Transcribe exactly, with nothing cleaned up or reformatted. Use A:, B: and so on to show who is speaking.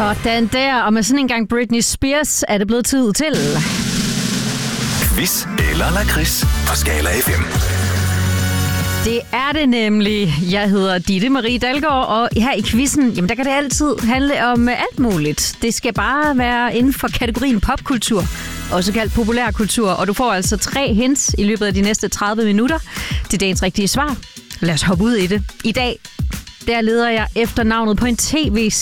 A: Sådan der, og med sådan en gang Britney Spears er det blevet tid til
B: Quiz eller lakrids på Skala F M.
A: Det er det nemlig. Jeg hedder Ditte Marie Dalgaard, og her i quizzen, jamen der kan det altid handle om alt muligt. Det skal bare være inden for kategorien popkultur, også kaldt populærkultur, og du får altså tre hints i løbet af de næste tredive minutter til dagens rigtige svar. Lad os hoppe ud i det. I dag, der leder jeg efter navnet på en tv